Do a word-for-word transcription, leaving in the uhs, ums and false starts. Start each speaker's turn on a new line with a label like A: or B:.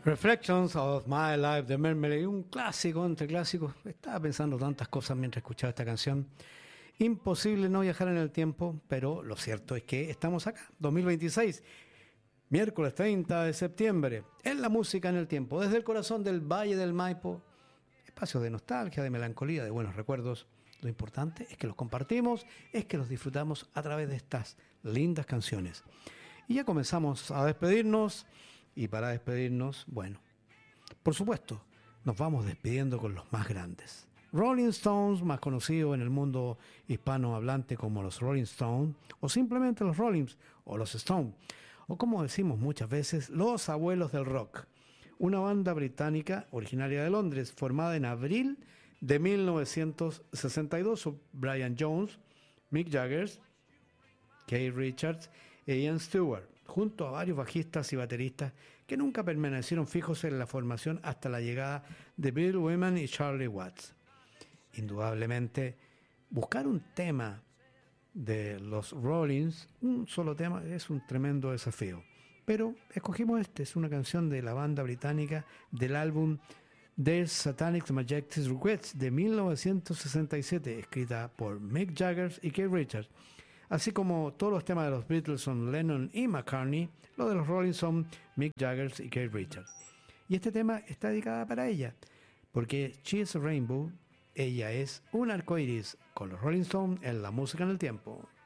A: Reflections of My Life de Mermeley, un clásico entre clásicos. Estaba pensando tantas cosas mientras escuchaba esta canción. Imposible no viajar en el tiempo, pero lo cierto es que estamos acá, dos mil veintiséis, miércoles treinta de septiembre, en la música en el tiempo, desde el corazón del Valle del Maipo, espacio de nostalgia, de melancolía, de buenos recuerdos. Lo importante es que los compartimos, es que los disfrutamos a través de estas lindas canciones. Y ya comenzamos a despedirnos. Y para despedirnos, bueno, por supuesto, nos vamos despidiendo con los más grandes. Rolling Stones, más conocidos en el mundo hispanohablante como los Rolling Stones, o simplemente los Rollins, o los Stones, o como decimos muchas veces, los abuelos del rock. Una banda británica originaria de Londres, formada en abril de mil novecientos sesenta y dos por Brian Jones, Mick Jagger, Keith Richards e Ian Stewart, junto a varios bajistas y bateristas que nunca permanecieron fijos en la formación hasta la llegada de Bill Wyman y Charlie Watts. Indudablemente, buscar un tema de los Rollins, un solo tema, es un tremendo desafío. Pero escogimos este, es una canción de la banda británica del álbum The Satanic Majesty's Request de mil novecientos sesenta y siete, escrita por Mick Jagger y Keith Richards. Así como todos los temas de los Beatles son Lennon y McCartney, los de los Rolling son Mick Jagger y Keith Richards. Y este tema está dedicado para ella, porque She is a Rainbow, ella es un arcoíris con los Rolling Stones en la música en el tiempo.